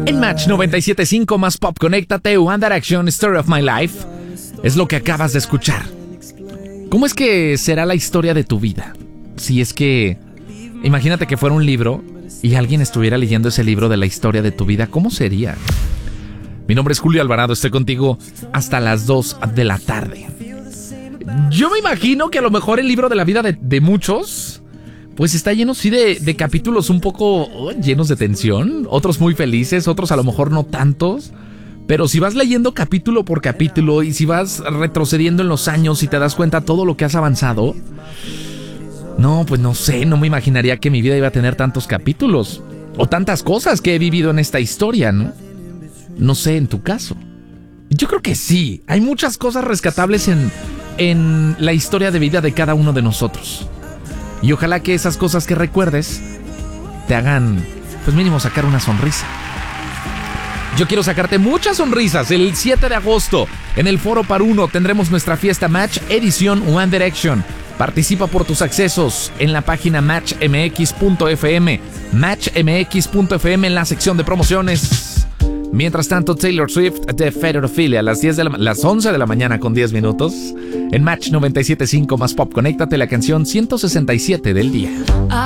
En Match 97.5 más pop, conéctate, One Direction, Story of My Life. Es lo que acabas de escuchar. ¿Cómo es que será la historia de tu vida? Si es que, imagínate que fuera un libro y alguien estuviera leyendo ese libro de la historia de tu vida, ¿cómo sería? Mi nombre es Julio Alvarado, estoy contigo hasta las 2 de la tarde. Yo me imagino que a lo mejor el libro de la vida de muchos, pues está lleno sí de capítulos un poco llenos de tensión, otros muy felices, otros a lo mejor no tantos. Pero si vas leyendo capítulo por capítulo y si vas retrocediendo en los años y te das cuenta todo lo que has avanzado, no, pues no sé, no me imaginaría que mi vida iba a tener tantos capítulos o tantas cosas que he vivido en esta historia, ¿no? No sé, en tu caso. Yo creo que sí, hay muchas cosas rescatables en la historia de vida de cada uno de nosotros. Y ojalá que esas cosas que recuerdes te hagan, pues mínimo, sacar una sonrisa. Yo quiero sacarte muchas sonrisas. El 7 de agosto, en el Foro Par Uno, tendremos nuestra fiesta Match Edición One Direction. Participa por tus accesos en la página matchmx.fm. Matchmx.fm en la sección de promociones. Mientras tanto, Taylor Swift de Federophilia a las 11 de la mañana con 10 minutos. En Match 97.5 más pop, conéctate, la canción 167 del día.